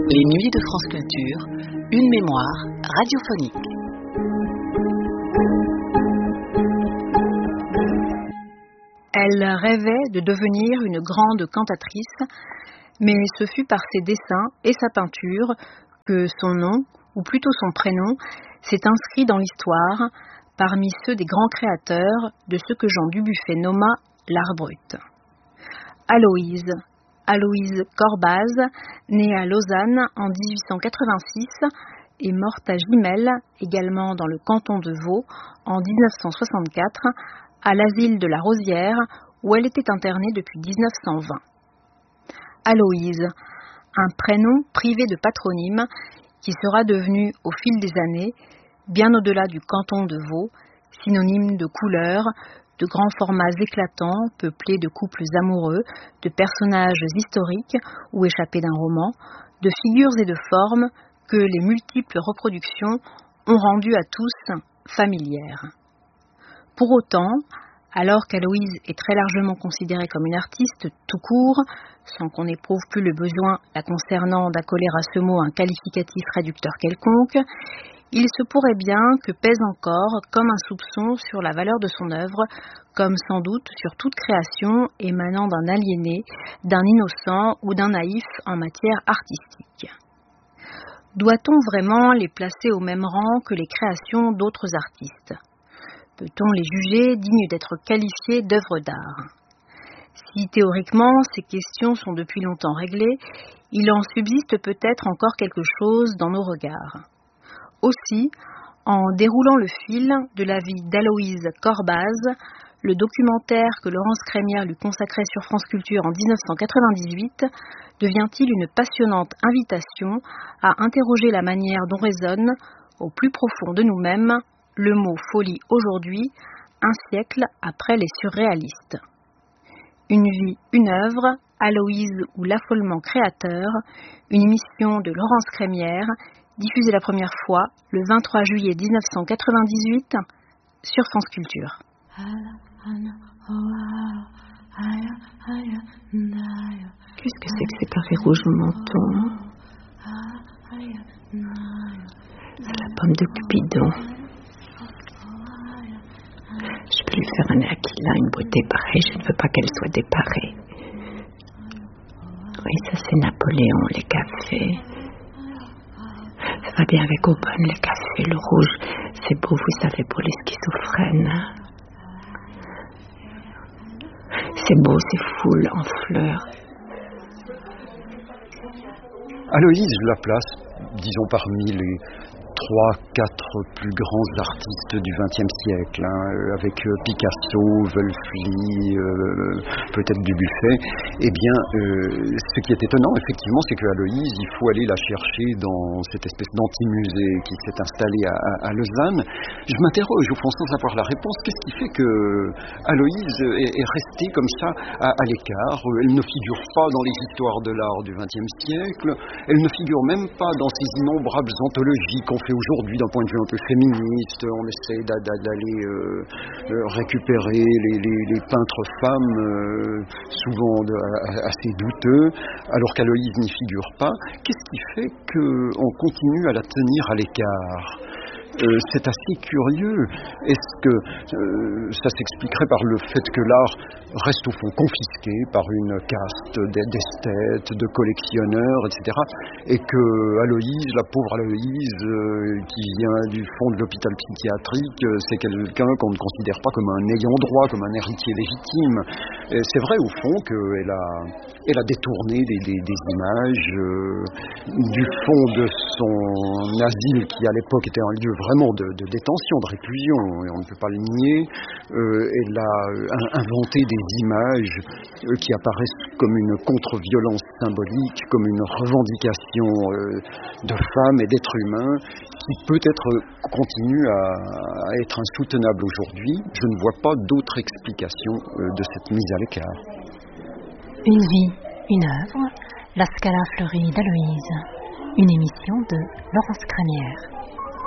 Les Nuits de France Culture, une mémoire radiophonique. Elle rêvait de devenir une grande cantatrice, mais ce fut par ses dessins et sa peinture que son nom, ou plutôt son prénom, s'est inscrit dans l'histoire parmi ceux des grands créateurs de ce que Jean Dubuffet nomma l'art brut. Aloïse Corbaz, née à Lausanne en 1886 et morte à Gimel, également dans le canton de Vaud, en 1964, à l'asile de la Rosière, où elle était internée depuis 1920. Aloïse, un prénom privé de patronyme qui sera devenu, au fil des années, bien au-delà du canton de Vaud, synonyme de couleur, de grands formats éclatants, peuplés de couples amoureux, de personnages historiques ou échappés d'un roman, de figures et de formes que les multiples reproductions ont rendues à tous familières. Pour autant, alors qu'Aloïse est très largement considérée comme une artiste tout court, sans qu'on n'éprouve plus le besoin la concernant d'accoler à ce mot un qualificatif réducteur quelconque, il se pourrait bien que pèse encore comme un soupçon sur la valeur de son œuvre, comme sans doute sur toute création émanant d'un aliéné, d'un innocent ou d'un naïf en matière artistique. Doit-on vraiment les placer au même rang que les créations d'autres artistes ? Peut-on les juger dignes d'être qualifiés d'œuvres d'art ? Si théoriquement ces questions sont depuis longtemps réglées, il en subsiste peut-être encore quelque chose dans nos regards. Aussi, en déroulant le fil de la vie d'Aloïse Corbaz, le documentaire que Laurence Crémière lui consacrait sur France Culture en 1998 devient-il une passionnante invitation à interroger la manière dont résonne, au plus profond de nous-mêmes, le mot folie aujourd'hui, un siècle après les surréalistes. Une vie, une œuvre, Aloïse ou l'affolement créateur, une émission de Laurence Crémière, diffusée la première fois le 23 juillet 1998 sur France Culture. Qu'est-ce que c'est que ces carrés rouges au menton? C'est la pomme de Cupidon. Je peux lui faire un Aquila, une beauté pareille, je ne veux pas qu'elle soit déparée. Oui, ça c'est Napoléon, les cafés. Ça va bien avec Aubonne, le café, le rouge. C'est beau, vous savez, pour les schizophrènes. C'est beau, c'est foule en fleurs. Aloïse, je la place, disons, parmi les 3-4 plus grands artistes du XXe siècle, avec Picasso, Wölfli, peut-être Dubuffet. Eh bien, ce qui est étonnant, effectivement, c'est que Aloïse, il faut aller la chercher dans cette espèce d'anti-musée qui s'est installé à Lausanne. Je m'interroge, au fond, sans avoir la réponse, qu'est-ce qui fait que Aloïse est restée comme ça à l'écart? Elle ne figure pas dans les histoires de l'art du XXe siècle, elle ne figure même pas dans ces innombrables anthologies qu'on fait aujourd'hui d'un point de vue un peu féministe. On essaie d'aller récupérer les peintres femmes, souvent assez douteux, alors qu'Aloïse n'y figure pas. Qu'est-ce qui fait qu'on continue à la tenir à l'écart ? C'est assez curieux. Est-ce que ça s'expliquerait par le fait que l'art reste au fond confisqué par une caste d'esthètes, de collectionneurs, etc. Et que Aloïse, la pauvre Aloïse, qui vient du fond de l'hôpital psychiatrique, c'est quelqu'un qu'on ne considère pas comme un ayant droit, comme un héritier légitime. Et c'est vrai au fond qu'elle a détourné des images du fond de son asile qui à l'époque était un lieu vraiment de détention, de réclusion, et on ne peut pas le nier. Elle a inventé des images qui apparaissent comme une contre-violence symbolique, comme une revendication de femmes et d'êtres humains qui peut-être continue à être insoutenable aujourd'hui. Je ne vois pas d'autre explication de cette mise à l'écart. Une vie, une œuvre, la Scala fleurie d'Aloïse, une émission de Laurence Crémière.